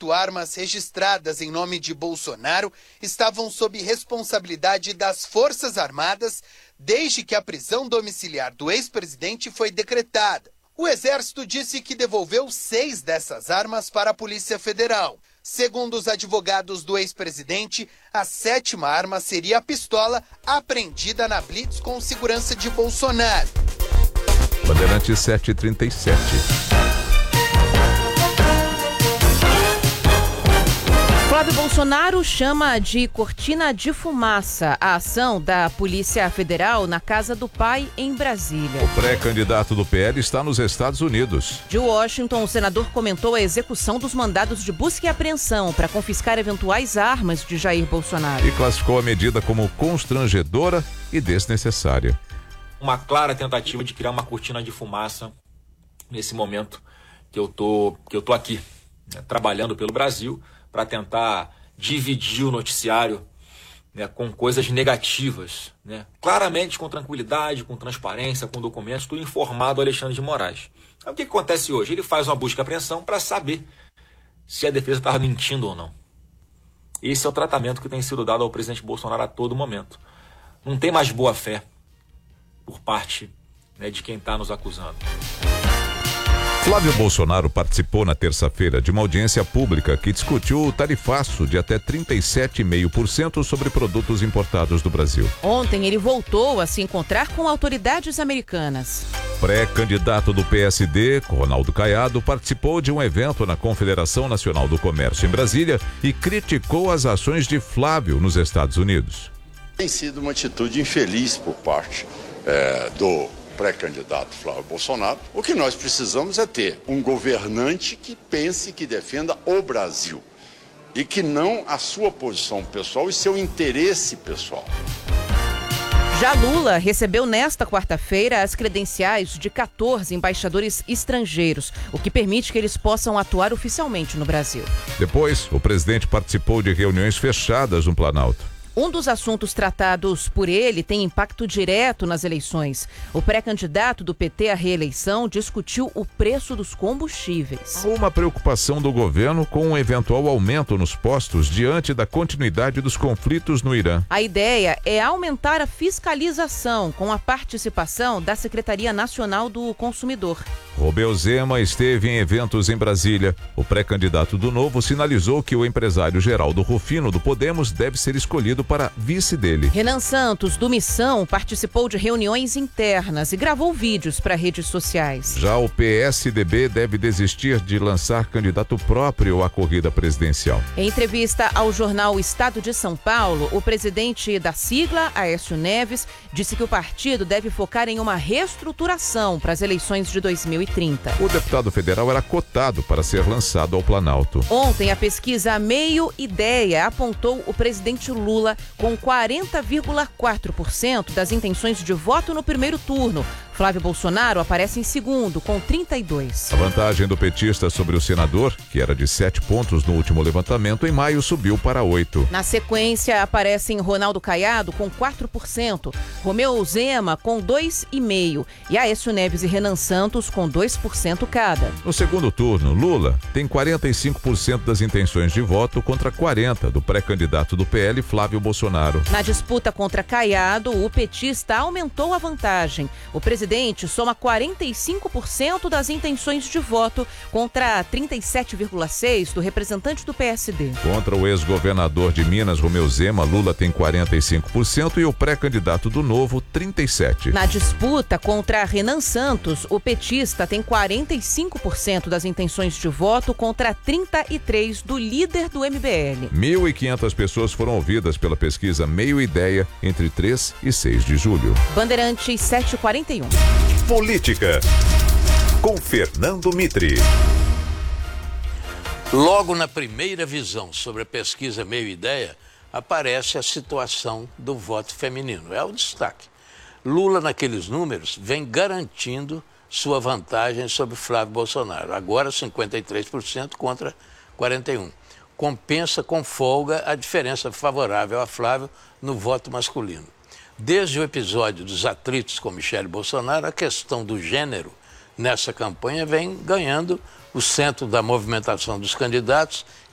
8 armas registradas em nome de Bolsonaro estavam sob responsabilidade das Forças Armadas desde que a prisão domiciliar do ex-presidente foi decretada. O Exército disse que devolveu 6 dessas armas para a Polícia Federal. Segundo os advogados do ex-presidente, a 7ª arma seria a pistola apreendida na blitz com segurança de Bolsonaro. Bandeirantes 7h37. Flávio Bolsonaro chama de cortina de fumaça a ação da Polícia Federal na casa do pai em Brasília. O pré-candidato do PL está nos Estados Unidos. De Washington, o senador comentou a execução dos mandados de busca e apreensão para confiscar eventuais armas de Jair Bolsonaro. E classificou a medida como constrangedora e desnecessária. Uma clara tentativa de criar uma cortina de fumaça nesse momento que eu tô aqui, né, trabalhando pelo Brasil, para tentar dividir o noticiário, né, com coisas negativas, né, claramente com tranquilidade, com transparência, com documentos, tudo informado ao Alexandre de Moraes. Então, o que acontece hoje? Ele faz uma busca e apreensão para saber se a defesa estava mentindo ou não. Esse é o tratamento que tem sido dado ao presidente Bolsonaro a todo momento. Não tem mais boa fé por parte, né, de quem está nos acusando. Flávio Bolsonaro participou na terça-feira de uma audiência pública que discutiu o tarifaço de até 37,5% sobre produtos importados do Brasil. Ontem ele voltou a se encontrar com autoridades americanas. Pré-candidato do PSD, Ronaldo Caiado, participou de um evento na Confederação Nacional do Comércio em Brasília e criticou as ações de Flávio nos Estados Unidos. Tem sido uma atitude infeliz por parte do pré-candidato Flávio Bolsonaro. O que nós precisamos é ter um governante que pense, que defenda o Brasil e que não a sua posição pessoal e seu interesse pessoal. Já Lula recebeu nesta quarta-feira as credenciais de 14 embaixadores estrangeiros, o que permite que eles possam atuar oficialmente no Brasil. Depois, o presidente participou de reuniões fechadas no Planalto. Um dos assuntos tratados por ele tem impacto direto nas eleições. O pré-candidato do PT à reeleição discutiu o preço dos combustíveis. Uma preocupação do governo com um eventual aumento nos postos diante da continuidade dos conflitos no Irã. A ideia é aumentar a fiscalização com a participação da Secretaria Nacional do Consumidor. Romeu Zema esteve em eventos em Brasília. O pré-candidato do Novo sinalizou que o empresário Geraldo Rufino do Podemos deve ser escolhido para vice dele. Renan Santos, do Missão, participou de reuniões internas e gravou vídeos para redes sociais. Já o PSDB deve desistir de lançar candidato próprio à corrida presidencial. Em entrevista ao jornal Estado de São Paulo, o presidente da sigla, Aécio Neves, disse que o partido deve focar em uma reestruturação para as eleições de 2030. O deputado federal era cotado para ser lançado ao Planalto. Ontem, a pesquisa Meio Ideia apontou o presidente Lula com 40,4% das intenções de voto no primeiro turno. Flávio Bolsonaro aparece em segundo, com 32%. A vantagem do petista sobre o senador, que era de 7 pontos no último levantamento, em maio subiu para 8. Na sequência, aparecem Ronaldo Caiado com 4%, Romeu Zema com 2,5% e Aécio Neves e Renan Santos com 2% cada. No segundo turno, Lula tem 45% das intenções de voto contra 40% do pré-candidato do PL, Flávio Bolsonaro. Na disputa contra Caiado, o petista aumentou a vantagem. O presidente soma 45% das intenções de voto contra 37,6% do representante do PSD. Contra o ex-governador de Minas, Romeu Zema, Lula tem 45% e o pré-candidato do Novo, 37%. Na disputa contra Renan Santos, o petista tem 45% das intenções de voto contra 33% do líder do MBL. 1.500 pessoas foram ouvidas pela pesquisa Meio Ideia entre 3 e 6 de julho. Bandeirantes 7h41. Política, com Fernando Mitre. Logo na primeira visão sobre a pesquisa Meio Ideia, aparece a situação do voto feminino. É o destaque. Lula, naqueles números, vem garantindo sua vantagem sobre Flávio Bolsonaro. Agora 53% contra 41%. Compensa com folga a diferença favorável a Flávio no voto masculino. Desde o episódio dos atritos com Michele Bolsonaro, a questão do gênero nessa campanha vem ganhando o centro da movimentação dos candidatos